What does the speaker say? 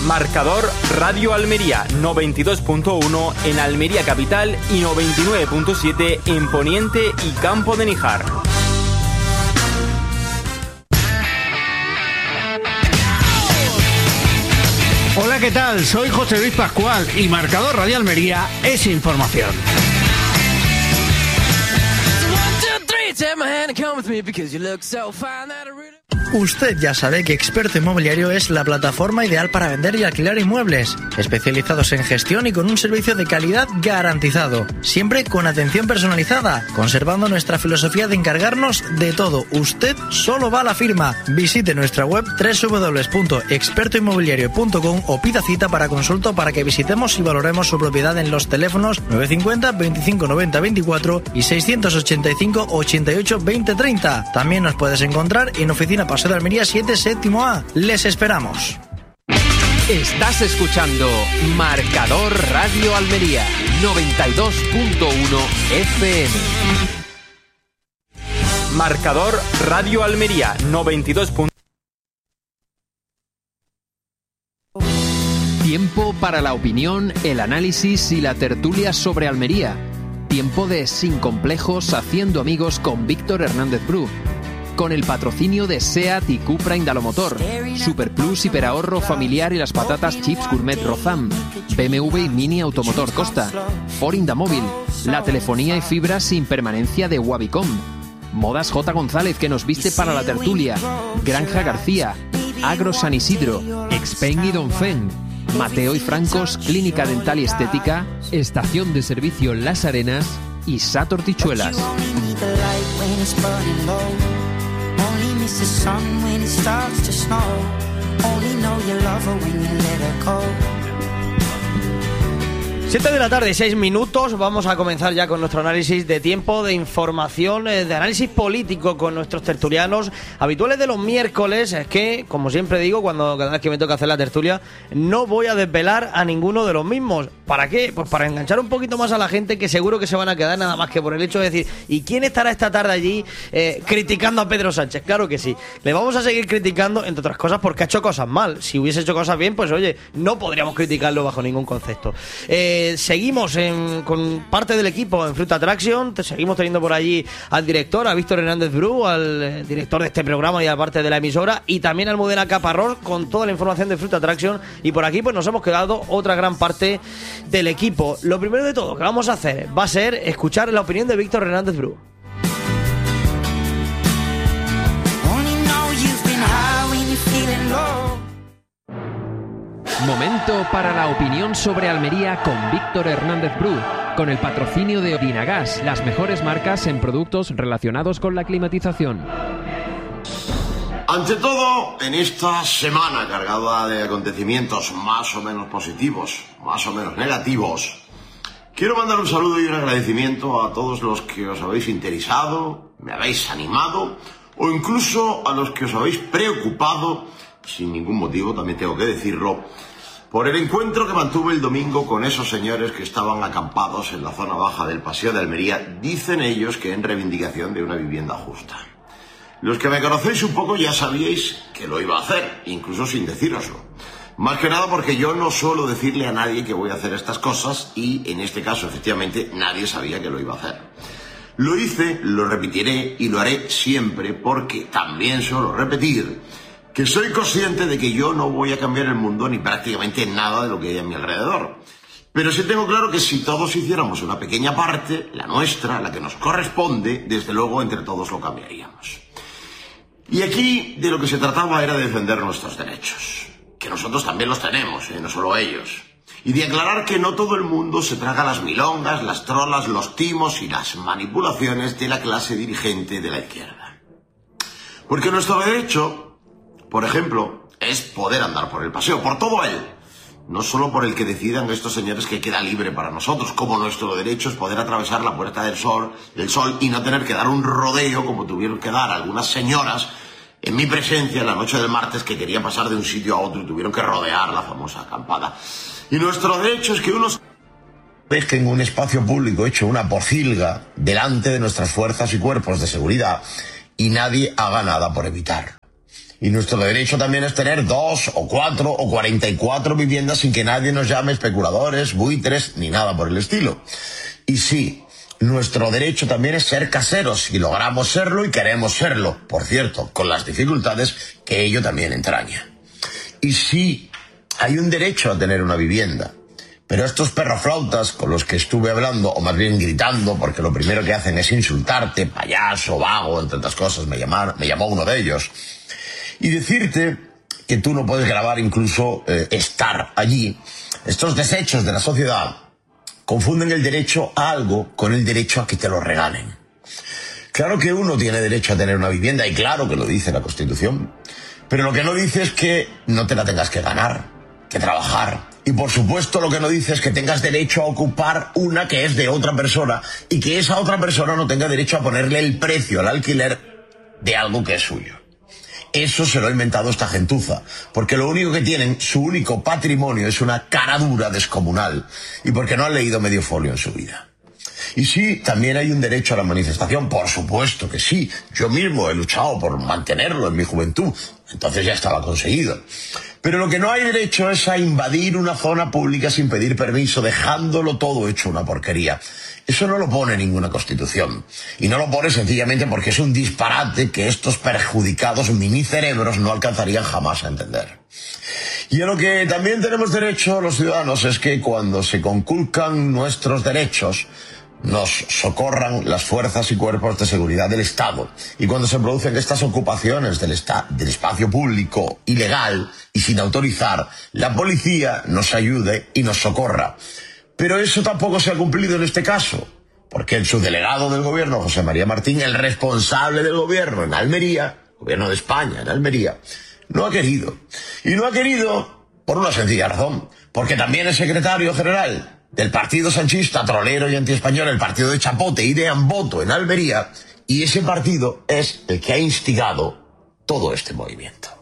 Marcador Radio Almería 92.1 en Almería Capital y 99.7 en Poniente y Campo de Níjar. Hola, ¿qué tal? Soy José Luis Pascual y Marcador Radio Almería es información. Usted ya sabe que Experto Inmobiliario es la plataforma ideal para vender y alquilar inmuebles, especializados en gestión y con un servicio de calidad garantizado, siempre con atención personalizada, conservando nuestra filosofía de encargarnos de todo. Usted solo va a la firma. Visite nuestra web www.expertoinmobiliario.com o pida cita para consulta para que visitemos y valoremos su propiedad en los teléfonos 950 25 90 24 y 685 88 20 30. También nos puedes encontrar en Oficina Paseo de Almería 7, séptimo A. Les esperamos. Estás escuchando Marcador Radio Almería 92.1 FM. Marcador Radio Almería 92.1. Tiempo para la opinión, el análisis y la tertulia sobre Almería. Tiempo de Sin Complejos haciendo amigos con Víctor Hernández Bru. Con el patrocinio de SEAT y Cupra Indalomotor, Superplus Hiperahorro Familiar y las patatas Chips Gourmet Rozam, BMW y Mini Automotor Costa, Ford Indamóvil, la telefonía y fibra sin permanencia de Wabicom, Modas J. González que nos viste para la tertulia, Granja García, Agro San Isidro, Expeng y Donfen, Mateo y Francos Clínica Dental y Estética, Estación de Servicio Las Arenas y Sat Hortichuelas. Only miss the sun when it starts to snow. Only know you love her when you let her go. 7 de la tarde, 6 minutos. Vamos a comenzar ya con nuestro análisis de tiempo, de información, de análisis político con nuestros tertulianos habituales de los miércoles. Es que, como siempre digo, cada vez que me toca hacer la tertulia, no voy a desvelar a ninguno de los mismos. ¿Para qué? Pues para enganchar un poquito más a la gente, que seguro que se van a quedar nada más que por el hecho de decir, ¿y quién estará esta tarde allí criticando a Pedro Sánchez? Claro que sí. Le vamos a seguir criticando, entre otras cosas, porque ha hecho cosas mal. Si hubiese hecho cosas bien, pues oye, no podríamos criticarlo bajo ningún concepto. Seguimos con parte del equipo en Fruit Attraction. Seguimos teniendo por allí al director, a Víctor Hernández Bru, al director de este programa y a parte de la emisora, y también al Almudena Caparrós con toda la información de Fruit Attraction. Y por aquí pues nos hemos quedado otra gran parte del equipo. Lo primero de todo que vamos a hacer va a ser escuchar la opinión de Víctor Hernández Bru. Momento para la opinión sobre Almería con Víctor Hernández Bru, con el patrocinio de Odinagas, las mejores marcas en productos relacionados con la climatización. Ante todo, en esta semana cargada de acontecimientos más o menos positivos, más o menos negativos, quiero mandar un saludo y un agradecimiento a todos los que os habéis interesado, me habéis animado, o incluso a los que os habéis preocupado, sin ningún motivo, también tengo que decirlo, por el encuentro que mantuve el domingo con esos señores que estaban acampados en la zona baja del Paseo de Almería, dicen ellos que en reivindicación de una vivienda justa. Los que me conocéis un poco ya sabíais que lo iba a hacer, incluso sin decíroslo. Más que nada porque yo no suelo decirle a nadie que voy a hacer estas cosas y en este caso efectivamente nadie sabía que lo iba a hacer. Lo hice, lo repetiré y lo haré siempre porque también suelo repetir que soy consciente de que yo no voy a cambiar el mundo ni prácticamente nada de lo que hay a mi alrededor. Pero sí tengo claro que si todos hiciéramos una pequeña parte, la nuestra, la que nos corresponde, desde luego entre todos lo cambiaríamos. Y aquí de lo que se trataba era de defender nuestros derechos, que nosotros también los tenemos, no solo ellos. Y de aclarar que no todo el mundo se traga las milongas, las trolas, los timos y las manipulaciones de la clase dirigente de la izquierda. Porque nuestro derecho, por ejemplo, es poder andar por el paseo, por todo él. No solo por el que decidan estos señores que queda libre para nosotros, como nuestro derecho es poder atravesar la Puerta del Sol y no tener que dar un rodeo como tuvieron que dar algunas señoras en mi presencia la noche del martes que querían pasar de un sitio a otro y tuvieron que rodear la famosa acampada. Y nuestro derecho es que unos dejen un espacio público hecho una pocilga delante de nuestras fuerzas y cuerpos de seguridad y nadie haga nada por evitar. Y nuestro derecho también es tener 2 o 4 o 44 viviendas sin que nadie nos llame especuladores, buitres, ni nada por el estilo. Y sí, nuestro derecho también es ser caseros, si logramos serlo y queremos serlo, por cierto, con las dificultades que ello también entraña. Y sí, hay un derecho a tener una vivienda. Pero estos perroflautas con los que estuve hablando, o más bien gritando, porque lo primero que hacen es insultarte, payaso, vago, entre otras cosas, me llamó uno de ellos, y decirte que tú no puedes grabar incluso estar allí. Estos desechos de la sociedad confunden el derecho a algo con el derecho a que te lo regalen. Claro que uno tiene derecho a tener una vivienda, y claro que lo dice la Constitución, pero lo que no dice es que no te la tengas que ganar, que trabajar. Y por supuesto lo que no dice es que tengas derecho a ocupar una que es de otra persona y que esa otra persona no tenga derecho a ponerle el precio al alquiler de algo que es suyo. Eso se lo ha inventado esta gentuza, porque lo único que tienen, su único patrimonio, es una cara dura descomunal, y porque no han leído medio folio en su vida. Y sí, también hay un derecho a la manifestación, por supuesto que sí. Yo mismo he luchado por mantenerlo en mi juventud, entonces ya estaba conseguido. Pero lo que no hay derecho es a invadir una zona pública sin pedir permiso, dejándolo todo hecho una porquería. Eso no lo pone ninguna Constitución. Y no lo pone sencillamente porque es un disparate que estos perjudicados minicerebros no alcanzarían jamás a entender. Y a lo que también tenemos derecho los ciudadanos es que cuando se conculcan nuestros derechos, nos socorran las fuerzas y cuerpos de seguridad del Estado. Y cuando se producen estas ocupaciones del espacio público ilegal y sin autorizar, la policía nos ayude y nos socorra. Pero eso tampoco se ha cumplido en este caso, porque el subdelegado del gobierno, José María Martín, el responsable del gobierno en Almería, gobierno de España en Almería, no ha querido. Y no ha querido por una sencilla razón, porque también el secretario general del partido sanchista, trolero y antiespañol, el partido de Chapote y de Amboto en Almería, y ese partido es el que ha instigado todo este movimiento.